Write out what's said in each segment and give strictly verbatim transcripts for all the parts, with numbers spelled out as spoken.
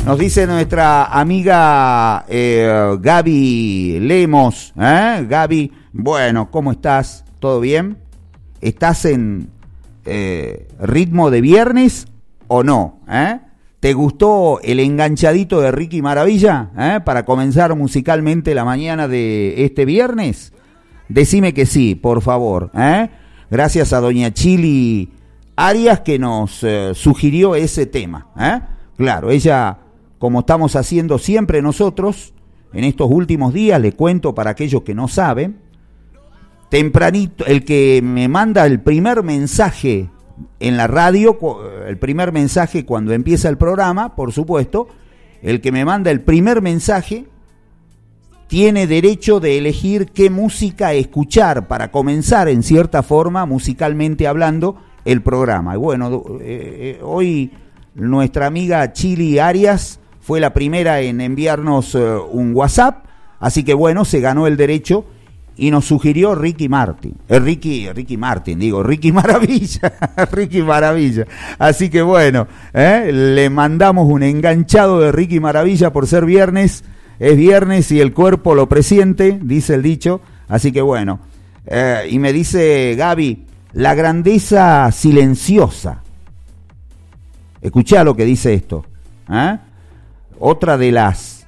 Nos dice nuestra amiga eh, Gaby Lemos, ¿eh? Gaby, bueno, ¿cómo estás? ¿Todo bien? ¿Estás en eh, ritmo de viernes o no? ¿Eh? ¿Te gustó el enganchadito de Ricky Maravilla eh? para comenzar musicalmente la mañana de este viernes? Decime que sí, por favor. ¿eh? Gracias a doña Chili Arias que nos eh, sugirió ese tema. ¿eh? Claro, ella, como estamos haciendo siempre nosotros, en estos últimos días, le cuento para aquellos que no saben, tempranito, el que me manda el primer mensaje en la radio, el primer mensaje cuando empieza el programa, por supuesto, el que me manda el primer mensaje tiene derecho de elegir qué música escuchar para comenzar en cierta forma, musicalmente hablando, el programa. Y bueno, eh, hoy nuestra amiga Chili Arias fue la primera en enviarnos eh, un WhatsApp, así que bueno, se ganó el derecho y nos sugirió Ricky Martin, eh, Ricky, Ricky Martin, digo, Ricky Maravilla, Ricky Maravilla. Así que bueno, eh, le mandamos un enganchado de Ricky Maravilla por ser viernes, es viernes y el cuerpo lo presiente, dice el dicho, así que bueno. Eh, y me dice Gaby, la grandeza silenciosa. Escuchá lo que dice esto. ¿eh? Otra de las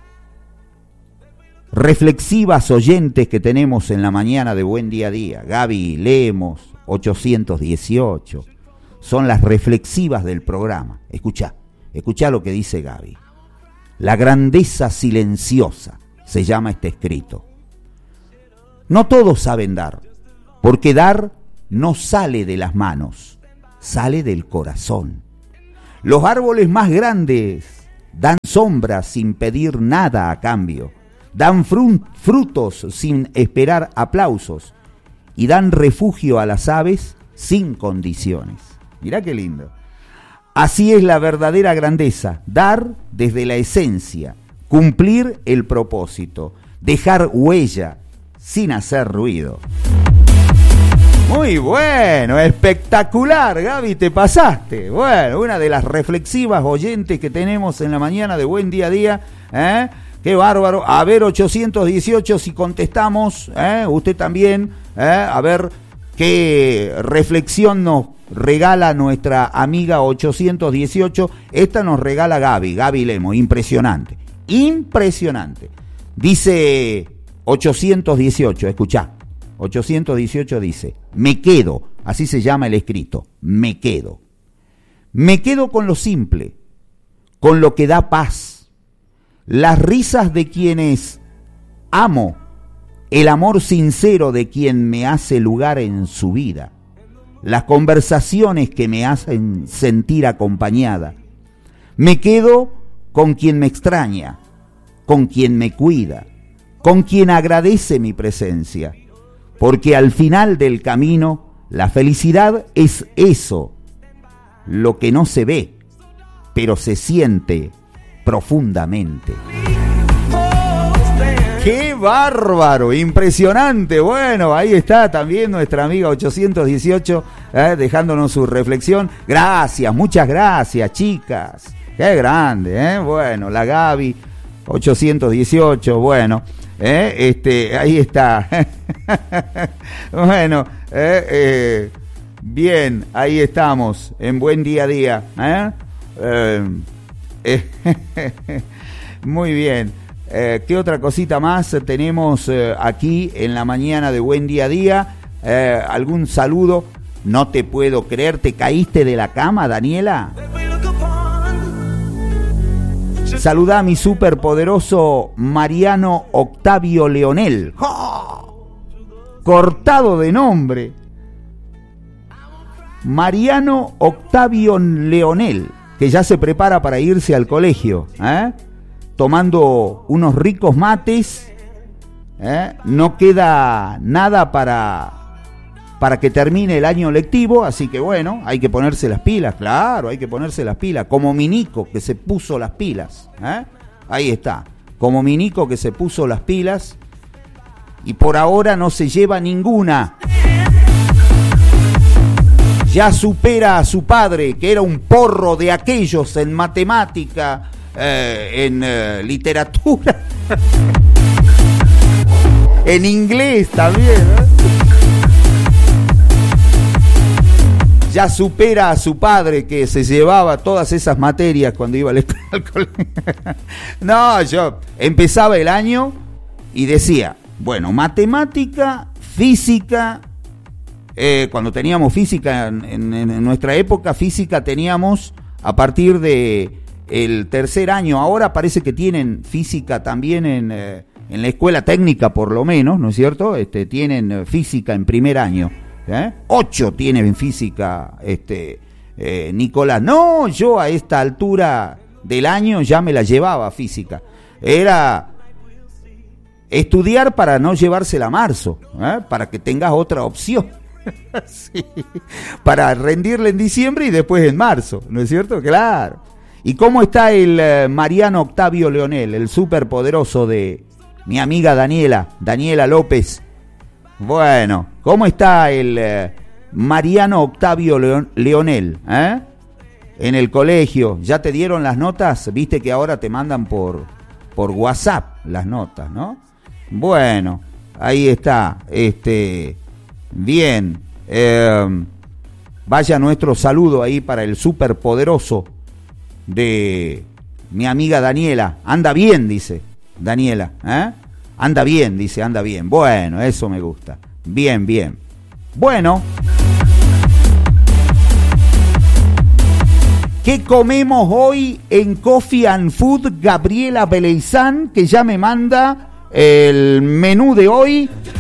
reflexivas oyentes que tenemos en la mañana de Buen Día a Día. Gaby Lemos, ochocientos dieciocho. Son las reflexivas del programa. Escuchá, escuchá lo que dice Gaby. La grandeza silenciosa se llama este escrito. No todos saben dar, porque dar no sale de las manos, sale del corazón. Los árboles más grandes dan sombra sin pedir nada a cambio, dan frutos sin esperar aplausos y dan refugio a las aves sin condiciones. Mirá qué lindo. Así es la verdadera grandeza, dar desde la esencia, cumplir el propósito, dejar huella sin hacer ruido. Muy bueno, espectacular, Gaby, te pasaste. Bueno, una de las reflexivas oyentes que tenemos en la mañana de Buen Día a Día. ¿eh? Qué bárbaro. A ver, ochocientos dieciocho, si contestamos, ¿eh? usted también, ¿eh? a ver qué reflexión nos regala nuestra amiga ochocientos dieciocho. Esta nos regala Gaby, Gaby Lemo, impresionante, impresionante. Dice ochocientos dieciocho, escuchá. ochocientos dieciocho dice, me quedo, así se llama el escrito, me quedo. Me quedo con lo simple, con lo que da paz, las risas de quienes amo, el amor sincero de quien me hace lugar en su vida, las conversaciones que me hacen sentir acompañada. Me quedo con quien me extraña, con quien me cuida, con quien agradece mi presencia. Porque al final del camino, la felicidad es eso, lo que no se ve, pero se siente profundamente. ¡Qué bárbaro! Impresionante. Bueno, ahí está también nuestra amiga ochocientos dieciocho eh, dejándonos su reflexión. Gracias, muchas gracias, chicas. ¡Qué grande! ¿eh? Bueno, la Gaby, ochocientos dieciocho, bueno... ¿Eh? Este, ahí está. Bueno, eh, eh, bien, ahí estamos, en Buen Día a Día. ¿eh? Eh, eh, muy bien. Eh, ¿Qué otra cosita más tenemos eh, aquí en la mañana de Buen Día a Día? Eh, ¿Algún saludo? No te puedo creer, ¿te caíste de la cama, Daniela? Saludá a mi superpoderoso Mariano Octavio Leonel. ¡Oh! Cortado de nombre. Mariano Octavio Leonel, que ya se prepara para irse al colegio, ¿eh? tomando unos ricos mates. ¿eh? No queda nada para... para que termine el año lectivo, así que bueno, hay que ponerse las pilas, claro, hay que ponerse las pilas, como mi Nico que se puso las pilas, ¿eh? ahí está, como mi Nico que se puso las pilas, y por ahora no se lleva ninguna, ya supera a su padre, que era un porro de aquellos en matemática, eh, en eh, literatura, en inglés también, ¿no? Ya supera a su padre, que se llevaba todas esas materias cuando iba a la escuela al colegio. No, yo empezaba el año y decía, bueno, matemática, física, eh, cuando teníamos física, en, en, en nuestra época, física teníamos a partir de el tercer año. Ahora parece que tienen física también en, eh, en la escuela técnica, por lo menos, ¿no es cierto? Este, tienen eh, física en primer año. ¿Eh? Ocho tiene en física este eh, Nicolás. No, yo a esta altura del año ya me la llevaba física. Era estudiar para no llevársela a marzo, ¿eh? Para que tengas otra opción. Sí. Para rendirle en diciembre y después en marzo, ¿no es cierto? Claro. ¿Y cómo está el eh, Mariano Octavio Leonel, el superpoderoso de mi amiga Daniela, Daniela López? Bueno, ¿cómo está el eh, Mariano Octavio Leon, Leonel? ¿Eh? En el colegio, ¿ya te dieron las notas? Viste que ahora te mandan por, por WhatsApp las notas, ¿no? Bueno, ahí está. Este, bien. Eh, vaya nuestro saludo ahí para el superpoderoso de mi amiga Daniela. Anda bien, dice Daniela, ¿eh? Anda bien, dice, anda bien. Bueno, eso me gusta. Bien, bien. Bueno. ¿Qué comemos hoy en Coffee and Food? Gabriela Beleizán, que ya me manda el menú de hoy.